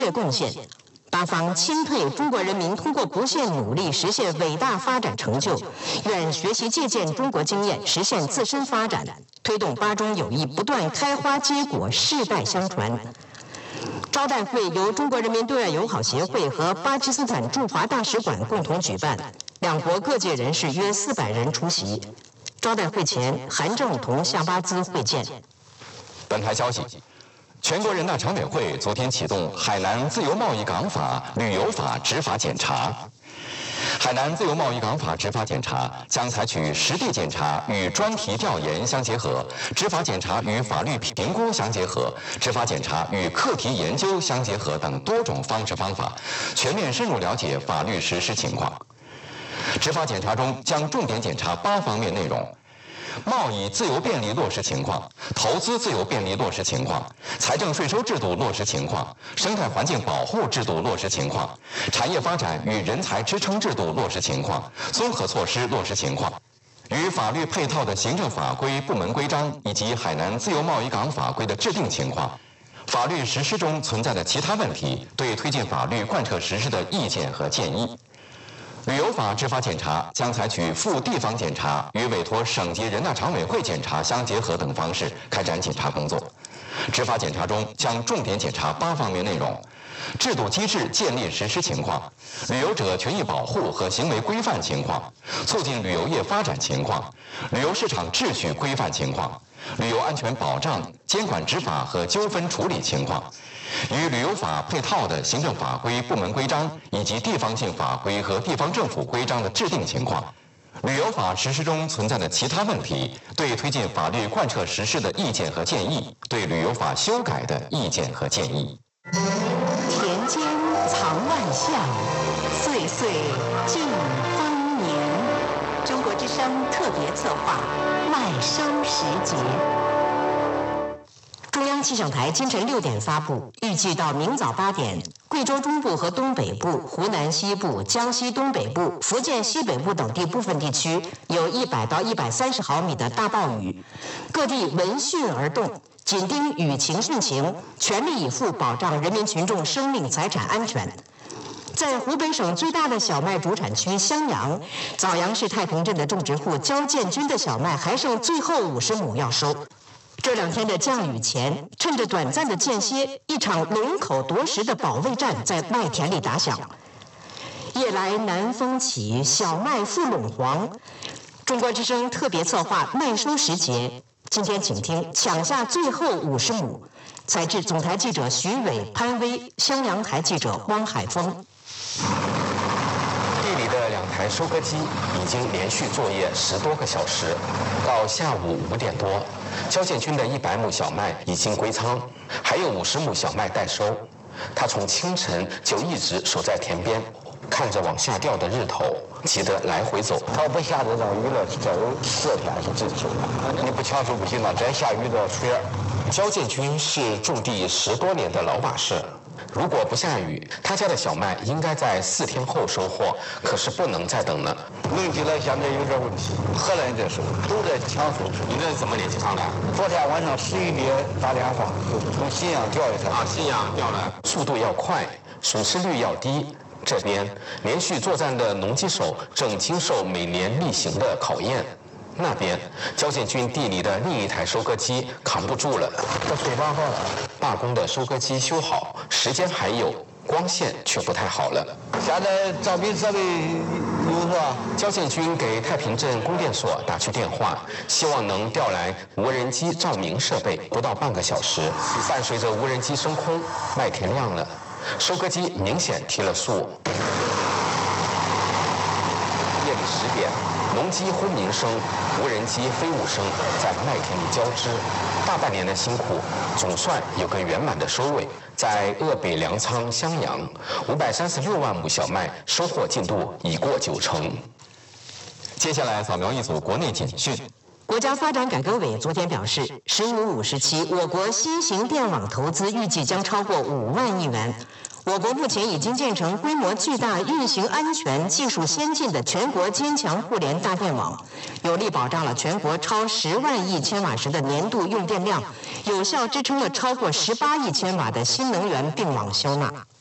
贡献。八方钦佩中国人民通过不懈努力实现伟大发展成就，愿学习借鉴中国经验，实现自身发展，推动巴中友谊不断开花结果，世代相传。招待会由中国人民对外友好协会和巴基斯坦驻华大使馆共同举办，两国各界人士约400人出席。招待会前，韩正同夏巴兹会见。 本台消息。全国人大常委会昨天启动海南自由贸易港法、旅游法执法检查。海南自由贸易港法执法检查将采取实地检查与专题调研相结合，执法检查与法律评估相结合，执法检查与课题研究相结合等多种方式方法，全面深入了解法律实施情况。执法检查中将重点检查8方面内容：贸易自由便利落实情况、投资自由便利落实情况、财政税收制度落实情况、生态环境保护制度落实情况、产业发展与人才支撑制度落实情况、综合措施落实情况，与法律配套的行政法规、部门规章以及海南自由贸易港法规的制定情况，法律实施中存在的其他问题，对推进法律贯彻实施的意见和建议。旅游法执法检查将采取赴地方检查与委托省级人大常委会检查相结合等方式开展检查工作。执法检查中将重点检查8方面内容：制度机制建立实施情况、旅游者权益保护和行为规范情况、促进旅游业发展情况、旅游市场秩序规范情况、旅游安全保障、监管执法和纠纷处理情况，与旅游法配套的行政法规、部门规章以及地方性法规和地方政府规章的制定情况，旅游法实施中存在的其他问题，对推进法律贯彻实施的意见和建议，对旅游法修改的意见和建议。 田间藏万象，岁岁尽丰年。中国之声特别策划麦收时节。中央气象台今晨6点发布，预计到明早8点，贵州中部和东北部、湖南西部、江西东北部、福建西北部等地部分地区有100到130毫米的大暴雨，各地闻讯而动，紧盯雨情汛情，全力以赴保障人民群众生命财产安全。在湖北省最大的小麦主产区襄阳，枣阳市太平镇的种植户焦建军的小麦还剩最后50亩要收。这2天的降雨前，趁着短暂的间歇，一场龙口夺食的保卫战在麦田里打响。夜来南风起，小麦复垄黄。中国之声特别策划麦收时节，今天请听抢下最后50亩。采制总台记者徐伟、潘威，襄阳台记者汪海峰。 地里的2台收割机已经连续作业10多个小时，到下午5点多，焦建军的100亩小麦已经归仓，还有50亩小麦待收。他从清晨就一直守在田边，看着往下掉的日头，急得来回走。 他不下这场雨了，这4天是真走了。你不抢收不行了，再下雨都要水。 焦建军是种地10多年的老把式，如果不下雨，他家的小麦应该在4天后收获，可是不能再等了。 农机呢现在有点问题，荷兰在收，都在抢收。 你这是怎么联系上的？ 昨天晚上11点打电话，从信阳调一下。 信阳调来，速度要快，损失率要低。这边连续作战的农机手正经受每年例行的考验。那边焦建军地里的另一台收割机扛不住了， 这水管好了， 罢工的收割机修好，时间还有，光线却不太好了。 现在照明设备有是吧？ 焦建军给太平镇供电所打去电话，希望能调来无人机照明设备，不到半个小时。伴随着无人机升空，麦田亮了，收割机明显提了速。夜里10点，农机轰鸣声、无人机飞舞声在麦田里交织，大半年的辛苦总算有个圆满的收尾。在鄂北粮仓襄阳，536万亩小麦收获进度已过90%。 接下来扫描一组国内简讯。 国家发展改革委昨天表示，“十五五”时期，我国新型电网投资预计将超过5万亿元。 我国目前已经建成规模巨大、运行安全、技术先进的全国坚强互联大电网，有力保障了全国超10万亿千瓦时的年度用电量，有效支撑了超过18亿千瓦的新能源并网消纳。